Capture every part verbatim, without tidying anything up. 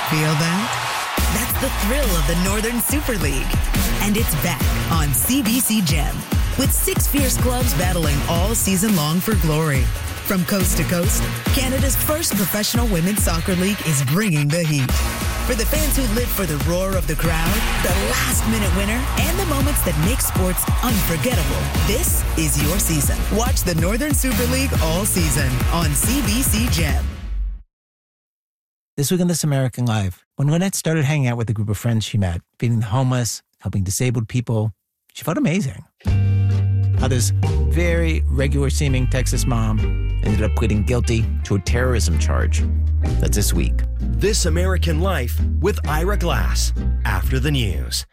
Feel that? That's the thrill of the Northern Super League. And it's back on C B C Gem with six fierce clubs battling all season long for glory. From coast to coast, Canada's first professional women's soccer league is bringing the heat. For the fans who live for the roar of the crowd, the last-minute winner, and the moments that make sports unforgettable, this is your season. Watch the Northern Super League all season on C B C Gem. This week on This American Life, when Lynette started hanging out with a group of friends she met, feeding the homeless, helping disabled people, she felt amazing. How this very regular-seeming Texas mom ended up pleading guilty to a terrorism charge. That's this week. This American Life with Ira Glass, after the news.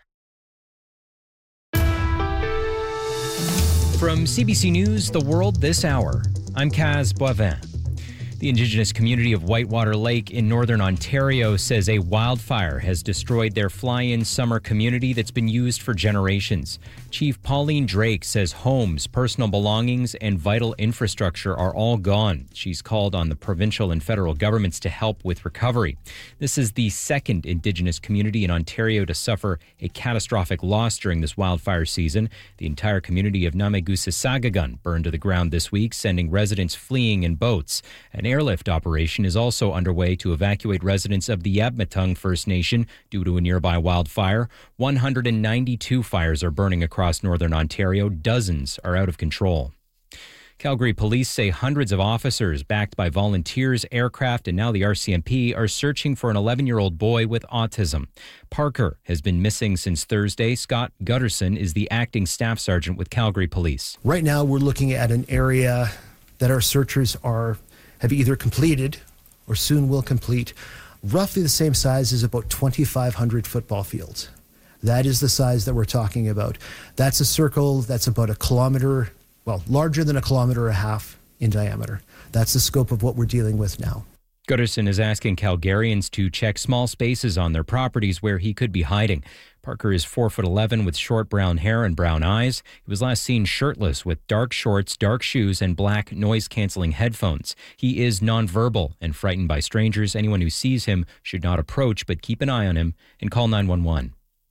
From C B C News, The World This Hour, I'm Kaz Boivin. The Indigenous community of Whitewater Lake in northern Ontario says a wildfire has destroyed their fly-in summer community that's been used for generations. Chief Pauline Drake says homes, personal belongings, and vital infrastructure are all gone. She's called on the provincial and federal governments to help with recovery. This is the second Indigenous community in Ontario to suffer a catastrophic loss during this wildfire season. The entire community of Namegusa-Sagagun burned to the ground this week, sending residents fleeing in boats. An airlift operation is also underway to evacuate residents of the Yabmatung First Nation due to a nearby wildfire. one hundred ninety-two fires are burning across northern Ontario. Dozens are out of control. Calgary police say hundreds of officers backed by volunteers, aircraft, and now the R C M P are searching for an eleven-year-old boy with autism. Parker has been missing since Thursday. Scott Gutterson is the acting staff sergeant with Calgary Police. Right now we're looking at an area that our searchers are have either completed or soon will complete, roughly the same size as about twenty-five hundred football fields. That is the size that we're talking about. That's a circle that's about a kilometer, well, larger than a kilometer and a half in diameter. That's the scope of what we're dealing with now. Gutterson is asking Calgarians to check small spaces on their properties where he could be hiding. Parker is four foot eleven with short brown hair and brown eyes. He was last seen shirtless with dark shorts, dark shoes, and black noise-canceling headphones. He is nonverbal and frightened by strangers. Anyone who sees him should not approach, but keep an eye on him and call nine one one.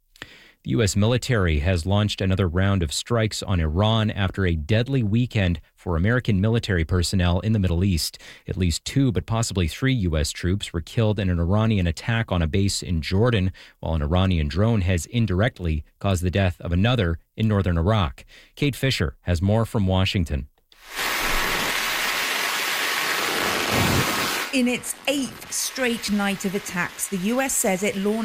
The U S military has launched another round of strikes on Iran after a deadly weekend for American military personnel in the Middle East. At least two, but possibly three U S troops were killed in an Iranian attack on a base in Jordan, while an Iranian drone has indirectly caused the death of another in northern Iraq. Kate Fisher has more from Washington. In its eighth straight night of attacks, the U S says it launched